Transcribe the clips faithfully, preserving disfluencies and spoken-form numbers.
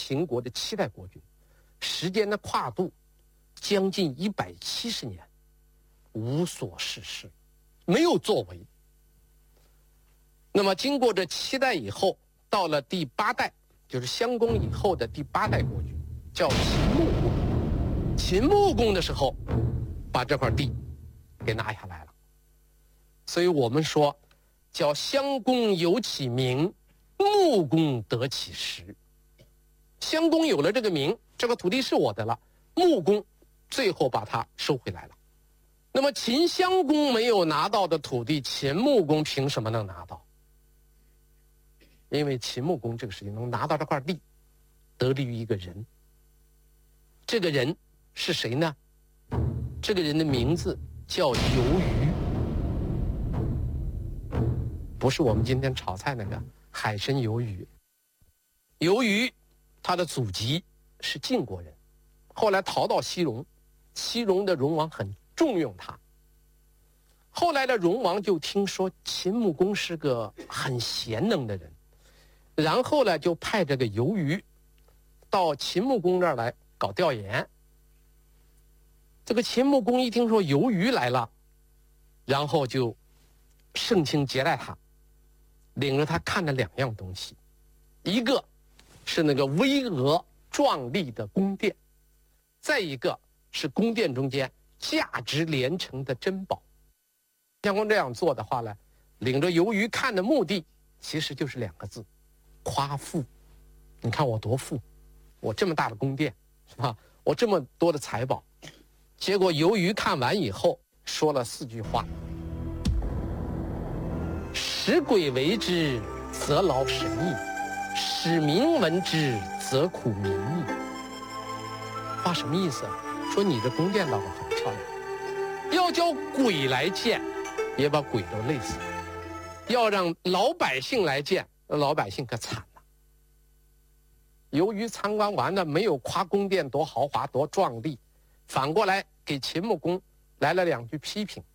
秦国的七代国君，时间的跨度将近一百七十年，无所事事，没有作为。那么经过这七代以后，到了第八代，就是襄公以后的第八代国君，叫秦穆公。秦穆公的时候，把这块地给拿下来了。所以我们说，叫襄公有其名，穆公得其实。襄公有了这个名，这个土地是我的了，穆公最后把它收回来了。那么秦襄公没有拿到的土地，秦穆公凭什么能拿到？因为秦穆公这个事情能拿到这块地，得力于一个人。这个人是谁呢？这个人的名字叫游鱼，不是我们今天炒菜那个海参鱿鱼。游鱼他的祖籍是晋国人，后来逃到西戎，西戎的戎王很重用他。后来的戎王就听说秦穆公是个很贤能的人，然后呢就派这个游鱼到秦穆公这儿来搞调研。这个秦穆公一听说游鱼来了，然后就盛情接待他，领着他看了两样东西，一个是那个巍峨壮丽的宫殿，再一个是宫殿中间价值连城的珍宝。襄公这样做的话呢，领着游鱼看的目的其实就是两个字：夸富。你看我多富，我这么大的宫殿，是吧？我这么多的财宝。结果游鱼看完以后说了四句话：使鬼为之，则劳神矣；使民闻之，则苦民矣。话什么意思？说你这宫殿倒是很漂亮，要叫鬼来见，也把鬼都累死了；要让老百姓来见，老百姓可惨了。由于参观完了，没有夸宫殿多豪华多壮丽，反过来给秦穆公来了两句批评。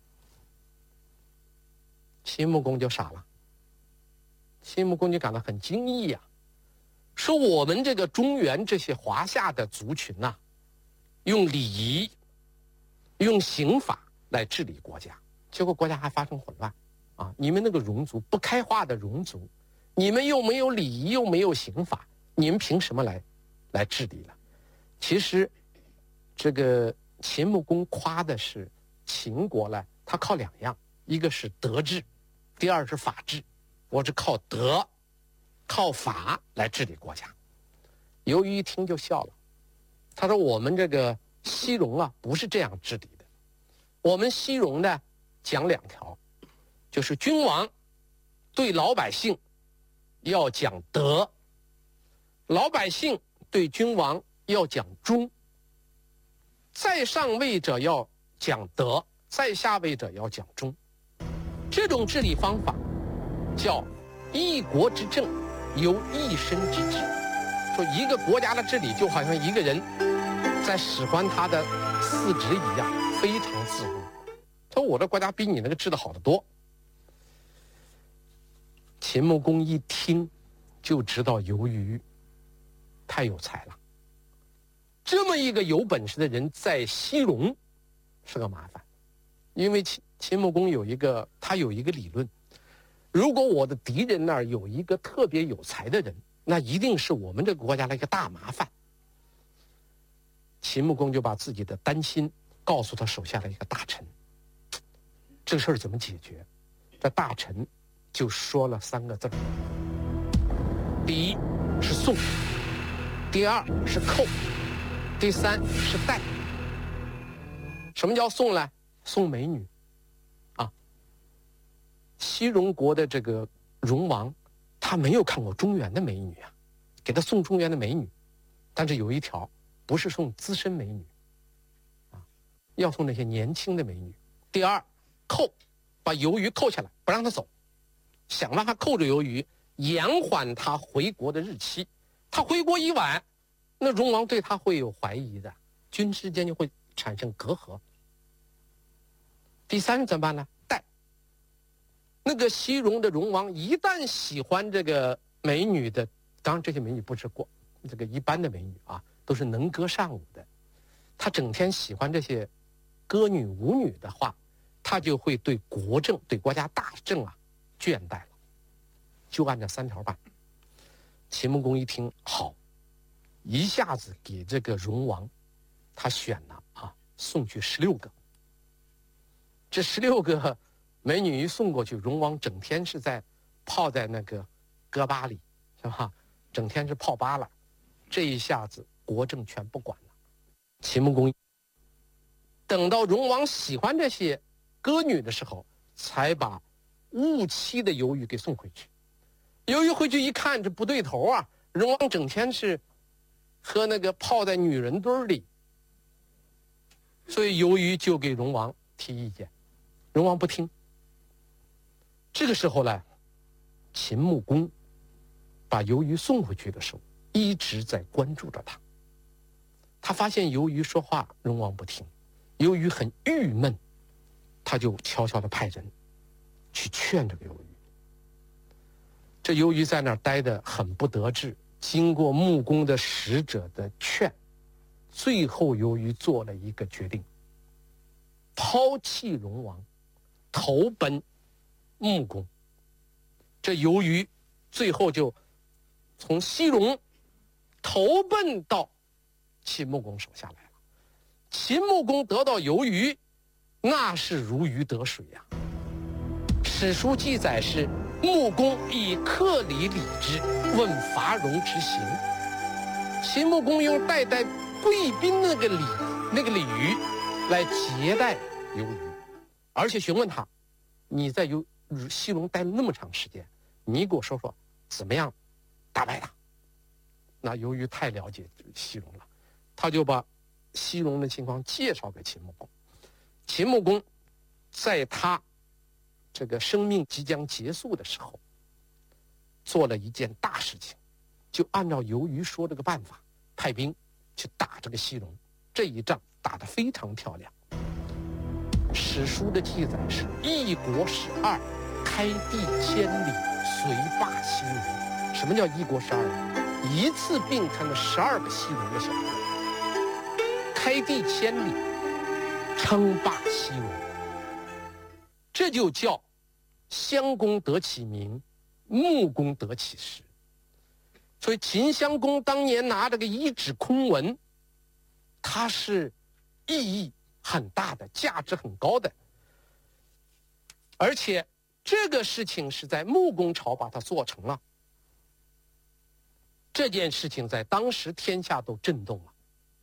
秦穆公就傻了，秦穆公就感到很惊异呀、啊，说我们这个中原这些华夏的族群呐、啊，用礼仪、用刑法来治理国家，结果国家还发生混乱啊！你们那个戎族，不开化的戎族，你们又没有礼仪，又没有刑法，你们凭什么来来治理了？其实，这个秦穆公夸的是秦国呢，他靠两样，一个是德治，第二是法治。我是靠德、靠法来治理国家。游鱼一听就笑了，他说：“我们这个西戎啊，不是这样治理的。我们西戎呢，讲两条，就是君王对老百姓要讲德，老百姓对君王要讲忠。在上位者要讲德，在下位者要讲忠。这种治理方法叫一国之政由一身之治。说一个国家的治理就好像一个人在使唤他的四肢一样，非常自如。他说我的国家比你那个治得好得多。”秦穆公一听就知道游鱼太有才了，这么一个有本事的人在西戎是个麻烦。因为秦秦穆公有一个他有一个理论，如果我的敌人那儿有一个特别有才的人，那一定是我们这个国家的一个大麻烦。秦穆公就把自己的担心告诉他手下的一个大臣，这个事儿怎么解决？这大臣就说了三个字：第一是送，第二是扣，第三是带。什么叫送呢？送美女啊！西戎国的这个戎王，他没有看过中原的美女啊，给他送中原的美女，但是有一条，不是送资深美女啊，要送那些年轻的美女。第二，扣，把游鱼扣下来，不让他走，想办法扣着游鱼，延缓他回国的日期。他回国一晚，那戎王对他会有怀疑的，君之间就会产生隔阂。第三怎么办呢？带。那个西戎的戎王一旦喜欢这个美女的，当然这些美女不是光这个一般的美女啊，都是能歌善舞的。她整天喜欢这些歌女舞女的话，她就会对国政、对国家大政啊倦怠了，就按照三条办。秦穆公一听好，一下子给这个荣王，他选了啊，送去十六个。这十六个美女一送过去，荣王整天是在泡在那个歌吧里，是吧？整天是泡吧了。这一下子国政全不管了。秦穆公等到荣王喜欢这些歌女的时候，才把误妻的鱿鱼给送回去。鱿鱼回去一看，这不对头啊！荣王整天是和那个泡在女人堆里，所以鱿鱼就给荣王提意见，荣王不听。这个时候呢，秦穆公把鱿鱼送回去的时候，一直在关注着他。他发现鱿鱼说话，荣王不听，鱿鱼很郁闷，他就悄悄地派人去劝这个鱿鱼。这鱿鱼在那儿待得很不得志，经过穆公的使者的劝，最后鱿鱼做了一个决定，抛弃荣王，投奔穆公。这鱿鱼最后就从西戎投奔到秦穆公手下来了。秦穆公得到鱿鱼，那是如鱼得水呀、啊。史书记载是穆公以克礼礼之，问伐戎之行。秦穆公用代代贵宾那个礼那个礼遇来接待鱿鱼，而且询问他，你在游西戎待了那么长时间，你给我说说怎么样打败他。那由于太了解西戎了，他就把西戎的情况介绍给秦穆公。秦穆公在他这个生命即将结束的时候，做了一件大事情，就按照鱿鱼说这个办法，派兵去打这个西戎。这一仗打得非常漂亮。史书的记载是一国十二，开地千里，遂霸西戎。什么叫一国十二？一次并吞了十二个西戎的小国，开地千里，称霸西戎。这就叫襄公得其名，穆公得其实。所以秦襄公当年拿这个一纸空文，它是意义很大的，价值很高的。而且这个事情是在穆公朝把它做成了，这件事情在当时天下都震动了，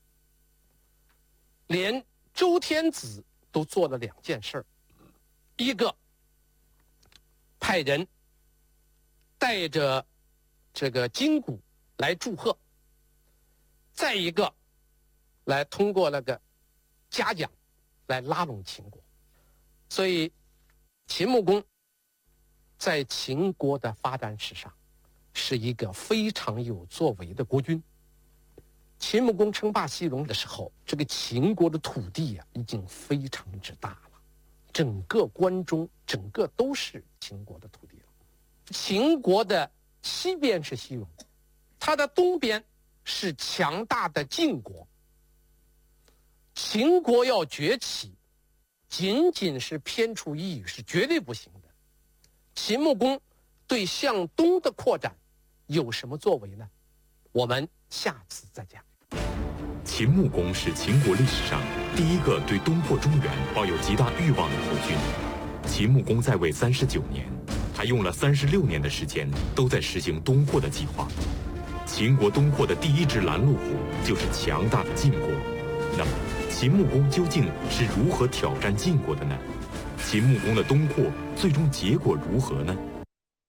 连周天子都做了两件事儿，一个派人带着这个金鼓来祝贺，再一个来通过那个嘉奖来拉拢秦国。所以秦穆公在秦国的发展史上是一个非常有作为的国君。秦穆公称霸西戎的时候，这个秦国的土地啊已经非常之大了，整个关中整个都是秦国的土地了。秦国的西边是西戎，它的东边是强大的晋国。秦国要崛起，仅仅是偏处一隅是绝对不行的。秦穆公对向东的扩展有什么作为呢？我们下次再讲。 秦穆公是秦国历史上第一个对东破中原抱有极大欲望的国君。秦穆公在位三十九年，他用了三十六年的时间都在实行东扩的计划。秦国东扩的第一只拦路虎就是强大的晋国。那么秦穆公究竟是如何挑战晋国的呢？秦穆公的东扩最终结果如何呢？